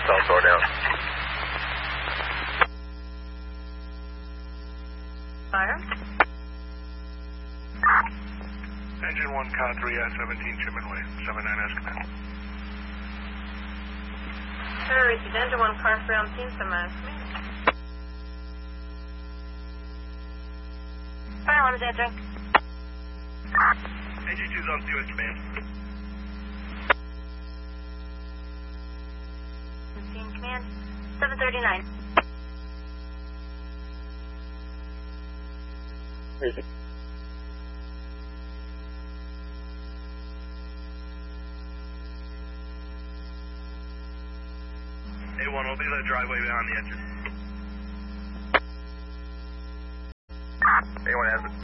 South door down. Fire. Engine 1, car 3, 17 Chimney Way, 79S command. Sir, received engine 1, car 3 on team, 79S command. Fire alarm is answering. Engine 2's on COS command. Team command, 739. Music. A1 will be the driveway behind the engine. A1 has it.